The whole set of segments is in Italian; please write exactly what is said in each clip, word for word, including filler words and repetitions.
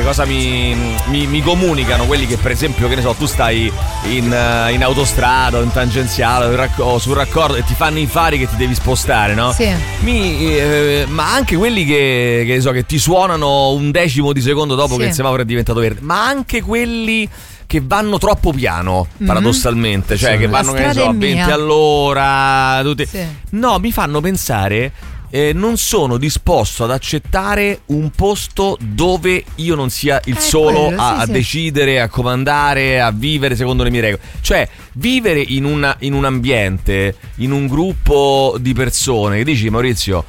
cosa mi, mi, mi comunicano quelli che, per esempio, che ne so, tu stai in, in autostrada o in tangenziale o sul raccordo e ti fanno i fari che ti devi spostare, no? Sì. Mi, eh, ma anche quelli che, che, so, che ti suonano un decimo di secondo dopo sì. che il semaforo è diventato verde, ma anche quelli che vanno troppo piano, paradossalmente, mm-hmm. cioè sì, che vanno, che ne so, a venti all'ora, tutti. Sì. No, mi fanno pensare, eh, non sono disposto ad accettare un posto dove io non sia il eh, solo quello, a, sì, a sì. decidere, a comandare, a vivere secondo le mie regole. Cioè, vivere in, una, in un ambiente, in un gruppo di persone, che dici, Maurizio,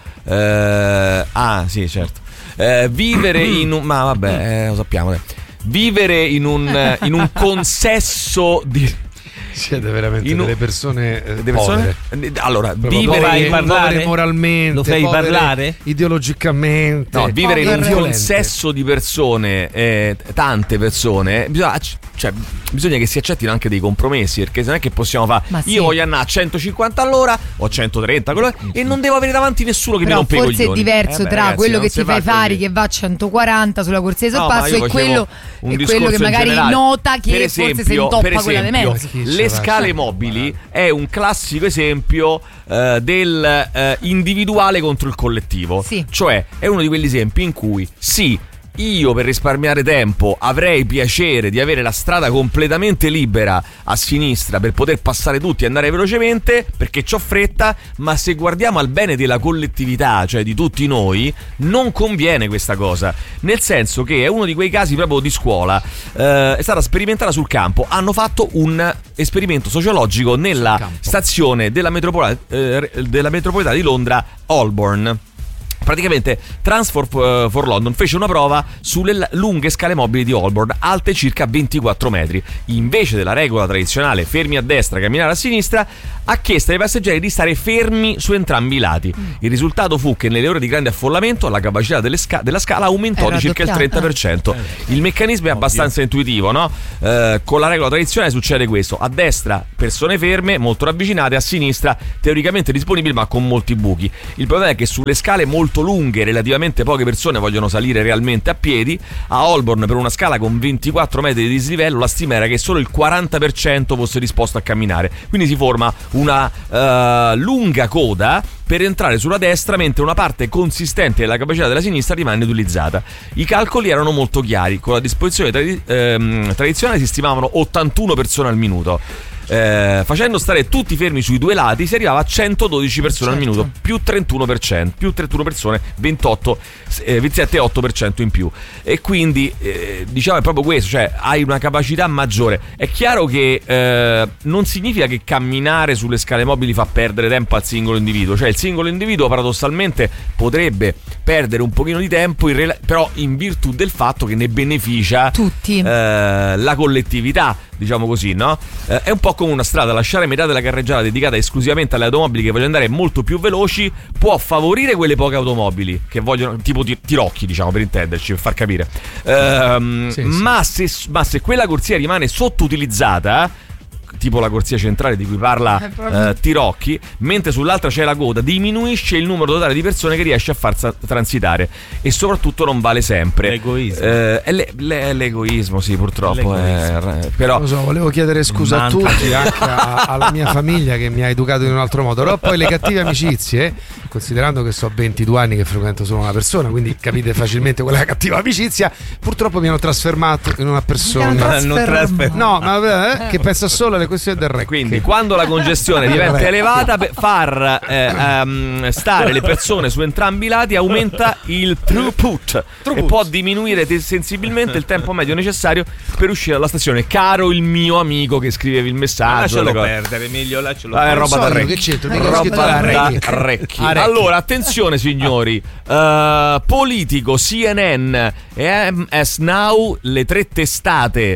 eh, ah sì, certo, eh, vivere in un, ma vabbè, eh, lo sappiamo, dai. Vivere in un, in un consesso di... Siete veramente un... delle persone, eh, delle persone? Allora, Proprio vivere povere, in... povere moralmente, lo fai parlare? Ideologicamente. No, vivere in un violente. consesso di persone, eh, tante persone, bisogna, cioè, bisogna che si accettino anche dei compromessi, perché non è che possiamo fare sì. io voglio andare a centocinquanta all'ora o a centotrenta quello, e non devo avere davanti nessuno che però mi rompe i coglioni. forse è diverso eh beh, tra ragazzi, quello che si ti fai fa fari così. che va a centoquaranta sulla corsia di No, sorpasso e quello, un e quello che magari generale. nota che per esempio, forse si intoppa per quella di esempio, mezzo. le scale mobili è un classico esempio uh, del uh, individuale contro il collettivo. Sì. Cioè è uno di quegli esempi in cui sì, io per risparmiare tempo avrei piacere di avere la strada completamente libera a sinistra per poter passare tutti e andare velocemente perché c'ho fretta, ma se guardiamo al bene della collettività, cioè di tutti noi, non conviene questa cosa, nel senso che è uno di quei casi proprio di scuola, eh, è stata sperimentata sul campo. Hanno fatto un esperimento sociologico nella stazione della metropolitana, eh, della metropolitana di Londra, Holborn. Praticamente Transport for London fece una prova sulle lunghe scale mobili di Holborn, alte circa ventiquattro metri. Invece della regola tradizionale fermi a destra, camminare a sinistra, ha chiesto ai passeggeri di stare fermi su entrambi i lati. Il risultato fu che nelle ore di grande affollamento la capacità delle sca- della scala aumentò Era di circa il raddoppiata. trenta per cento. Il meccanismo è abbastanza intuitivo, no? Eh, con la regola tradizionale succede questo: a destra persone ferme, molto ravvicinate, a sinistra teoricamente disponibili ma con molti buchi. Il problema è che sulle scale molto lunghe relativamente poche persone vogliono salire realmente a piedi. A Holborn, per una scala con ventiquattro metri di dislivello, la stima era che solo il quaranta per cento fosse disposto a camminare, quindi si forma una uh, lunga coda per entrare sulla destra, mentre una parte consistente della capacità della sinistra rimane utilizzata. I calcoli erano molto chiari: con la disposizione tradi- ehm, tradizionale si stimavano ottantuno persone al minuto. Eh, facendo stare tutti fermi sui due lati si arrivava a centododici persone certo. al minuto, più trentuno per cento, più trentuno persone, ventotto, eh, ventisette virgola otto per cento in più. E quindi eh, diciamo è proprio questo, cioè hai una capacità maggiore. È chiaro che eh, non significa che camminare sulle scale mobili fa perdere tempo al singolo individuo, cioè il singolo individuo paradossalmente potrebbe perdere un pochino di tempo in rela- però in virtù del fatto che ne beneficia tutti, eh, la collettività, diciamo così, no? Eh, è un po' come una strada: lasciare metà della carreggiata dedicata esclusivamente alle automobili che vogliono andare molto più veloci può favorire quelle poche automobili che vogliono, tipo tir- tirocchi, diciamo, per intenderci, per far capire. Ehm, sì, ma, sì. Se, ma se quella corsia rimane sottoutilizzata, tipo la corsia centrale di cui parla eh, Tirocchi, mentre sull'altra c'è la coda, diminuisce il numero totale di persone che riesce a far sa- transitare, e soprattutto non vale sempre. L'egoismo. Eh, è, le- le- è l'egoismo, sì, purtroppo. Eh, però lo so, volevo chiedere scusa Manca. a tutti, anche a- alla mia famiglia che mi ha educato in un altro modo. Però poi le cattive amicizie, considerando che so ventidue anni che frequento solo una persona, quindi capite facilmente quella cattiva amicizia, purtroppo mi hanno trasformato in una persona Non trasfer- no, ma eh, che pensa solo alle questioni del re. quindi quando la congestione diventa elevata, per far eh, um, stare le persone su entrambi i lati aumenta il throughput e può diminuire te- sensibilmente il tempo medio necessario per uscire dalla stazione. Caro il mio amico che scrivevi il messaggio, Lascialo le cose. perdere, Emilio, lascialo Ah, è perdere. roba da So io recchi. che c'entro, mica Roba ho scritto da da Da recchi. recchi. Ah, recchi. Allora, attenzione signori, uh, Politico, C N N e M S Now, le tre testate Tre.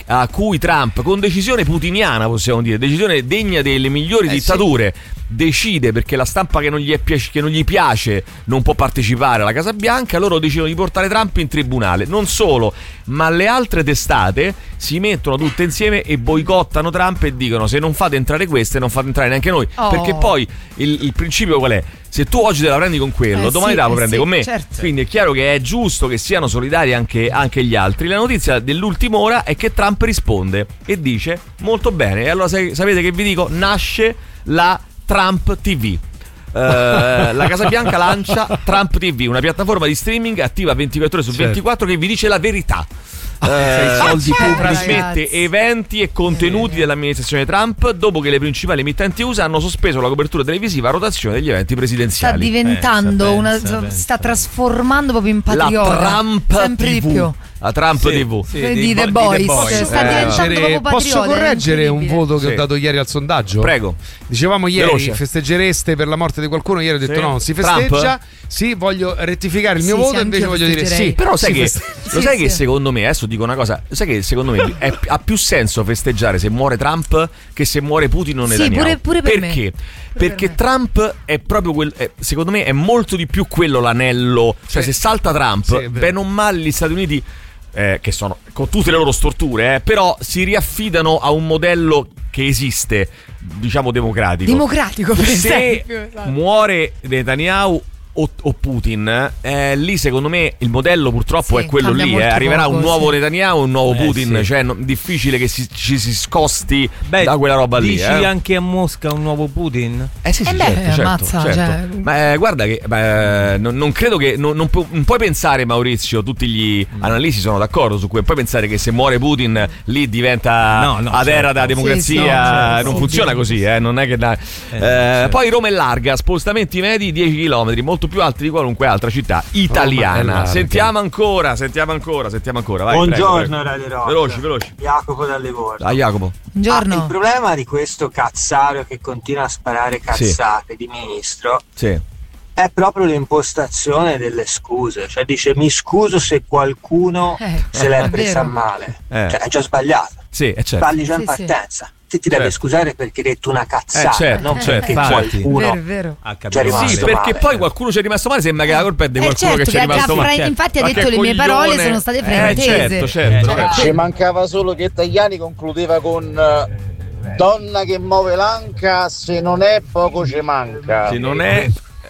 a cui Trump, con decisione putiniana possiamo dire, decisione degna delle migliori eh, dittature, sì. decide, perché la stampa che non gli, è piaci- che non gli piace non può partecipare alla Casa Bianca, loro decidono di portare Trump in tribunale. Non solo, ma le altre testate si mettono tutte insieme e boicottano Trump e dicono: se non fate entrare queste non fate entrare neanche noi. Oh. Perché poi il, il principio qual è? Se tu oggi te la prendi con quello, eh domani sì, te la puoi eh prendere sì, con me. certo. Quindi è chiaro che è giusto che siano solidari anche, anche gli altri. La notizia dell'ultima ora è che Trump risponde e dice: molto bene. E allora sapete che vi dico? Nasce la Trump T V. Uh, la Casa Bianca lancia Trump T V, una piattaforma di streaming attiva ventiquattro ore su certo. ventiquattro che vi dice la verità. Uh, soldi pubblici. trasmette Ragazzi. eventi e contenuti dell'amministrazione Trump dopo che le principali emittenti U S A hanno sospeso la copertura televisiva a rotazione degli eventi Sta presidenziali. diventando Pensa, una pensa, sta pensa. trasformando proprio in La patriota. Trump sempre T V. di più. La Trump Sì, T V. sì, Di dei The bo- Boys. di The Boys. Sta Eh, diventando proprio patriota. posso è correggere un incredibile. voto che Sì. ho dato ieri al sondaggio? Prego. Dicevamo ieri: Veloce. festeggereste per la morte di qualcuno? Ieri ho detto Sì. no, non si Trump? festeggia. Sì, voglio rettificare il mio Sì, voto, sì, invece anch'io voglio dire festeggerei. sì. Però sai si che, feste- lo Sì, sai sì. che secondo me, adesso dico una cosa, sai che secondo me è- ha più senso festeggiare se muore Trump che se muore Putin o Sì, Netanyahu. pure- pure per me. Perché? Pure Perché per me. Trump è proprio quel, è- secondo me è molto di più quello l'anello, cioè Sì. se salta Trump, Sì, è vero. bene o male gli Stati Uniti, eh, che sono con tutte le loro storture, eh, però si riaffidano a un modello che esiste, diciamo democratico. Democratico, per Se esempio, esatto. muore Netanyahu o, o Putin, eh, lì secondo me il modello purtroppo Sì, è quello cambia lì, eh. molto Arriverà poco, un nuovo sì. Netanyahu e un nuovo Eh, Putin, sì. cioè no, difficile che si, ci si scosti Beh, da quella roba lì. dici eh. anche a Mosca un nuovo Putin? Eh sì, sì, Eh beh, certo, certo, ammazza, certo. cioè- Ma eh, guarda che beh, non, non credo che non, non, pu- non puoi pensare, Maurizio, tutti gli analisti sono d'accordo su cui puoi pensare che se muore Putin lì diventa No, no, a terra certo. da democrazia, Sì, sì, no, certo, non sì, funziona sì. così, eh, non è che da- Eh, Eh, certo. Poi Roma è larga, spostamenti medi dieci chilometri, molto più alti di qualunque altra città italiana. Roma è larga. Sentiamo ancora, sentiamo ancora, sentiamo ancora. Vai, Buongiorno prego, prego. Radio Rock. Veloci, veloci. Jacopo dalle Borghe. Ah, Jacopo. Buongiorno. Ah, il problema di questo cazzario che continua a sparare cazzate di ministro Sì. è proprio l'impostazione delle scuse. Cioè dice: mi scuso se qualcuno Eh, se l'è è presa a vero. male. Eh. Cioè è già sbagliato. Sì, è certo. Parli già in Sì, sì. partenza. Te ti devi Certo. scusare perché hai detto una cazzata, Eh, certo, non certo. perché Infatti. qualcuno Vero, vero. Ha Ci è capito rimasto Sì, male. perché male. poi qualcuno ci è rimasto male, sembra che la colpa è di Eh, qualcuno certo, che ci è che rimasto ha male. fra- infatti ha Ma detto che le mie parole coglione. sono state Eh, fraintese. certo, certo, Eh, certo. Ci mancava solo che Tajani concludeva con eh, donna che muove l'anca, se non è poco ci manca. Che non è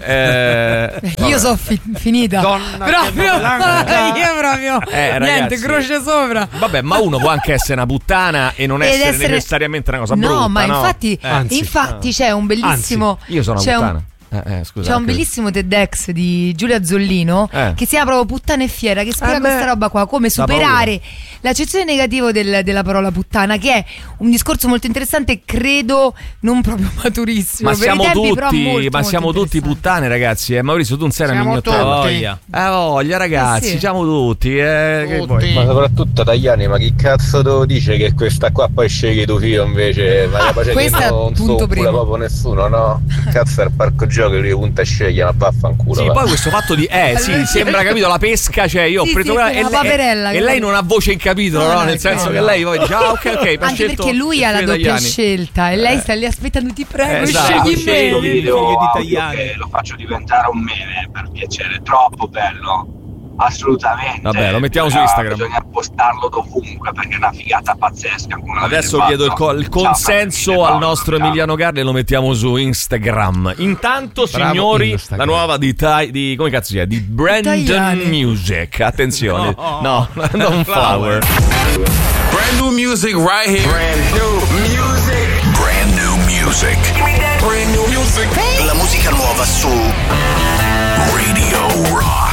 eh, Io sono fi- finita. Donna che proprio. muove l'anca. Io proprio. Eh, Niente, ragazzi. croce sopra. Vabbè, ma uno può anche essere una puttana e non Ed essere, essere- necessariamente una cosa no, brutta. ma no? infatti, Eh, Anzi. infatti c'è un bellissimo. io sono una c'è un- puttana. Eh, eh, scusa, C'è un anche- bellissimo TEDx di Giulia Zollino Eh. che si chiama proprio Puttana e Fiera, che spiega Eh beh. questa roba qua, come Da superare l'accezione negativa del- della parola puttana, che è un discorso molto interessante, credo non proprio maturissimo. Ma per siamo i tempi, però tutti, molto, ma molto siamo tutti interessante. puttane, ragazzi. Eh, Maurizio, tu non sei una Siamo mignottata. tutti. Voglia. Eh, voglia, ragazzi, Eh sì. siamo tutti. Eh, che Tutti. vuoi? Ma soprattutto Tajani, ma chi cazzo te lo dice che questa qua poi scegli tu figlio invece? Ma la pace questo che è non punto so primo. proprio nessuno, no? Cazzo è il parco giochi, lui punta e sceglie, ma vaffanculo. Sì, va. poi questo fatto di eh sì, sembra capito la pesca, cioè io ho Sì, preso sì, quella sì, e, la lei- paperella, e che- lei non ha voce in capitolo, No, no? no, Nel è senso vero. che lei poi dice "Ah, ok, ok", ma Anche scelto perché lui ha la Fede doppia Tajani. scelta e lei sta lì aspettando, ti prego, Esatto. scegli Scegli me. me. video Figlio di audio Tajani. che lo faccio diventare un meme, per piacere, troppo bello. Assolutamente. Vabbè, lo mettiamo su Bisogna- Instagram. Bisogna postarlo dovunque perché è una figata pazzesca. come l'avete Adesso fatto. chiedo il, co- il Ciao, consenso Francesco, al nostro ciao. Emiliano Gardi e lo mettiamo su Instagram. Intanto, Bravo, signori, Instagram. la nuova di, Tai- di come cazzo si chiama? Di Brandon Tajani. Music. Attenzione, No. no, non Flower. Brand new music right here. Brand new music. Brand new music. Brand new music. La musica nuova su Radio Rock.